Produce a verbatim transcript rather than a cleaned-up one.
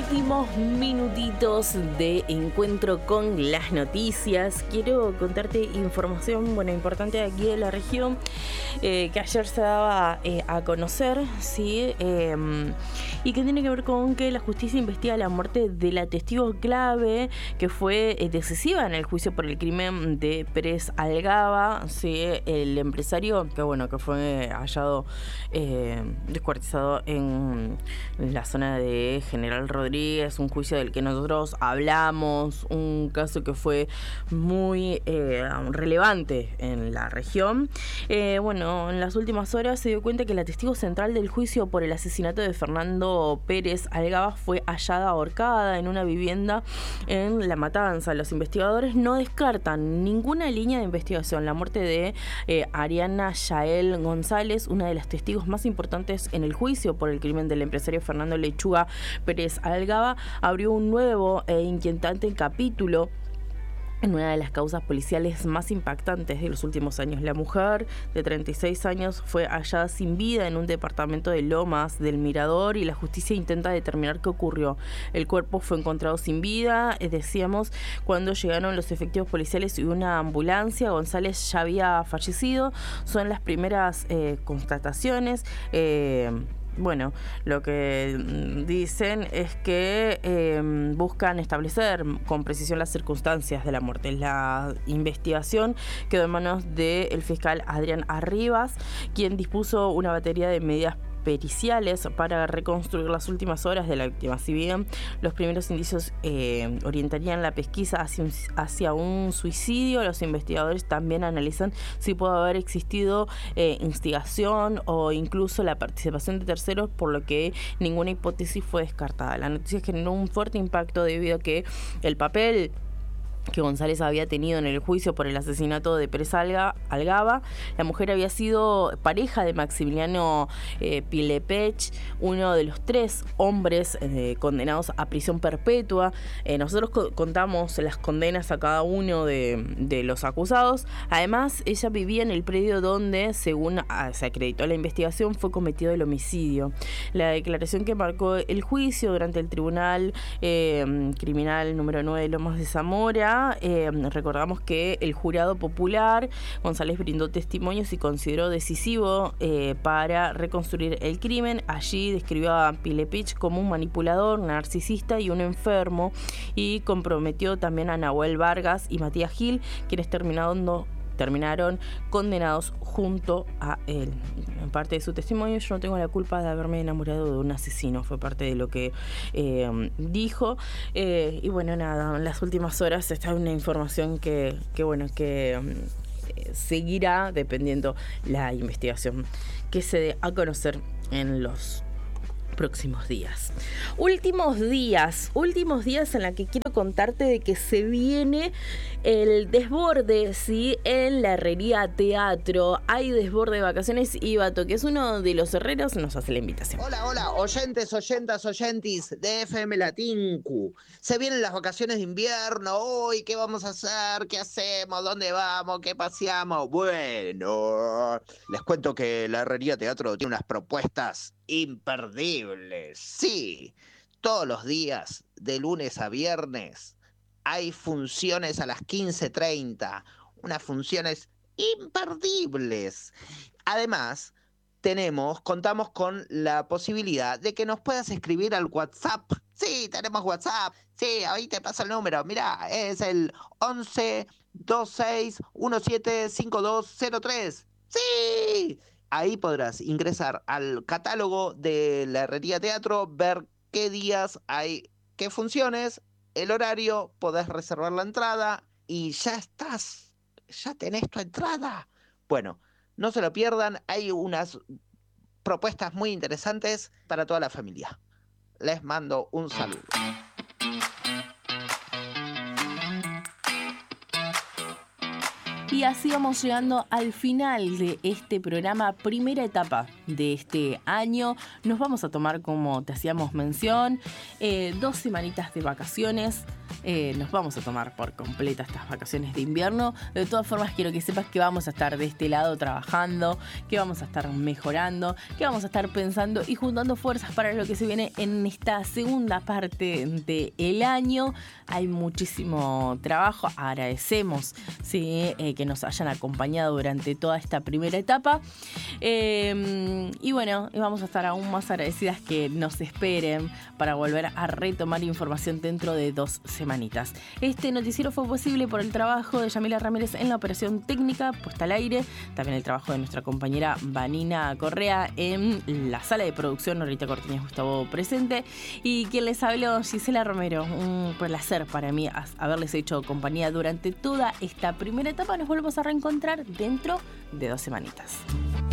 últimos minutitos de encuentro con las noticias. Quiero contarte información, bueno, importante aquí de la región, eh, que ayer se daba eh, a conocer, ¿sí? Eh, y que tiene que ver con que la justicia investiga la muerte de la testigo clave que fue eh, decisiva en el juicio por el crimen de Pérez Algaba, ¿sí? El empresario que, bueno, que fue hallado eh, descuartizado en la zona de General Rodríguez, un juicio del que nosotros hablamos, un caso que fue muy eh, relevante en la región. Eh, bueno, en las últimas horas se dio cuenta que la testigo central del juicio por el asesinato de Fernando Pérez Algaba fue hallada ahorcada en una vivienda en La Matanza. Los investigadores no descartan ninguna línea de investigación. La muerte de eh, Ariana Yael González, una de las testigos más importantes en el juicio por el crimen del empresario Fernando Lechuga Pérez Algaba, abrió un nuevo e inquietante capítulo en una de las causas policiales más impactantes de los últimos años. La mujer de treinta y seis años fue hallada sin vida en un departamento de Lomas del Mirador y la justicia intenta determinar qué ocurrió. El cuerpo fue encontrado sin vida, eh, decíamos, cuando llegaron los efectivos policiales y una ambulancia. González ya había fallecido. Son las primeras eh, constataciones. Eh, Bueno, lo que dicen es que eh, buscan establecer con precisión las circunstancias de la muerte. La investigación quedó en manos del fiscal Adrián Arribas, quien dispuso una batería de medidas periciales para reconstruir las últimas horas de la víctima. Si bien los primeros indicios eh, orientarían la pesquisa hacia un, hacia un suicidio, los investigadores también analizan si puede haber existido eh, instigación o incluso la participación de terceros, por lo que ninguna hipótesis fue descartada. La noticia generó un fuerte impacto debido a que el papel que González había tenido en el juicio por el asesinato de Pérez Algaba. La mujer había sido pareja de Maximiliano eh, Pilepech, uno de los tres hombres eh, condenados a prisión perpetua. Eh, nosotros co- contamos las condenas a cada uno de, de los acusados. Además, ella vivía en el predio donde, según ah, se acreditó la investigación, fue cometido el homicidio. La declaración que marcó el juicio durante el Tribunal eh, Criminal número nueve de Lomas de Zamora. Eh, recordamos que el jurado popular, González, brindó testimonios y consideró decisivo eh, para reconstruir el crimen. Allí describió a Pilepich como un manipulador, narcisista y un enfermo, y comprometió también a Nahuel Vargas y Matías Gil, quienes terminaron terminaron condenados junto a él. En parte de su testimonio: yo no tengo la culpa de haberme enamorado de un asesino, fue parte de lo que eh, dijo. Eh, y bueno, nada, en las últimas horas está una información que, que bueno, que eh, seguirá dependiendo la investigación que se dé a conocer en los próximos días. Últimos días, últimos días en la que quiero contarte de que se viene el desborde, ¿sí? En la Herrería Teatro. Hay desborde de vacaciones y Bato, que es uno de los herreros, nos hace la invitación. Hola, hola, oyentes, oyentas, oyentis de F M Latinku. Se vienen las vacaciones de invierno. Hoy, ¿qué vamos a hacer? ¿Qué hacemos? ¿Dónde vamos? ¿Qué paseamos? Bueno, les cuento que la Herrería Teatro tiene unas propuestas imperdibles. Sí, todos los días, de lunes a viernes, hay funciones a las quince treinta. Unas funciones imperdibles. Además, tenemos, contamos con la posibilidad de que nos puedas escribir al WhatsApp. Sí, tenemos WhatsApp. Sí, ahí te paso el número. Mirá, es el once veintiséis diecisiete cincuenta y dos cero tres. ¡Sí! Ahí podrás ingresar al catálogo de la Herrería Teatro, ver qué días hay, qué funciones, el horario, podés reservar la entrada y ya estás, ya tenés tu entrada. Bueno, no se lo pierdan, hay unas propuestas muy interesantes para toda la familia. Les mando un saludo. Y así vamos llegando al final de este programa, primera etapa de este año. Nos vamos a tomar, como te hacíamos mención, eh, dos semanitas de vacaciones. Eh, nos vamos a tomar por completa estas vacaciones de invierno. De todas formas, quiero que sepas que vamos a estar de este lado trabajando, que vamos a estar mejorando, que vamos a estar pensando y juntando fuerzas para lo que se viene en esta segunda parte del año. Hay muchísimo trabajo. Agradecemos, ¿sí? eh, que nos hayan acompañado durante toda esta primera etapa. Eh, y bueno, vamos a estar aún más agradecidas que nos esperen para volver a retomar información dentro de dos semanitas. Este noticiero fue posible por el trabajo de Yamila Ramírez en la operación técnica puesta al aire, también el trabajo de nuestra compañera Vanina Correa en la sala de producción, Norita Cortiñas Gustavo presente, y quien les habló, Gisela Romero. Un placer para mí haberles hecho compañía durante toda esta primera etapa. Nos volvemos a reencontrar dentro de dos semanitas.